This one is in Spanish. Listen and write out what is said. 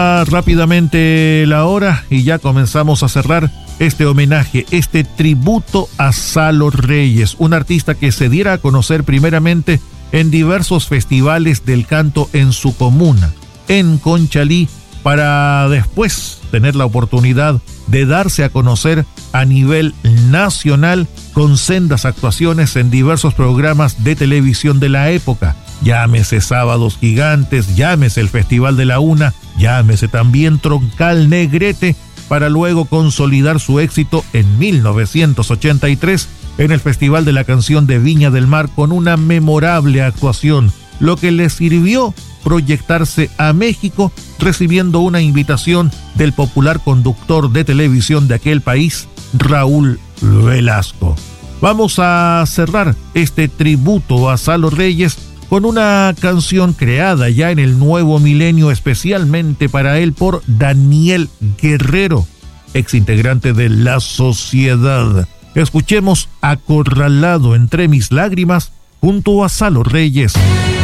Rápidamente la hora y ya comenzamos a cerrar este homenaje, este tributo a Salo Reyes, un artista que se diera a conocer primeramente en diversos festivales del canto en su comuna, en Conchalí, para después tener la oportunidad de darse a conocer a nivel nacional con sendas actuaciones en diversos programas de televisión de la época. Llámese Sábados Gigantes, llámese el Festival de la Una, llámese también Troncal Negrete, para luego consolidar su éxito en 1983 en el Festival de la Canción de Viña del Mar con una memorable actuación, lo que le sirvió proyectarse a México, recibiendo una invitación del popular conductor de televisión de aquel país, Raúl Velasco. Vamos a cerrar este tributo a Salo Reyes con una canción creada ya en el nuevo milenio especialmente para él por Daniel Guerrero, ex integrante de La Sociedad. Escuchemos Acorralado entre mis lágrimas junto a Salo Reyes.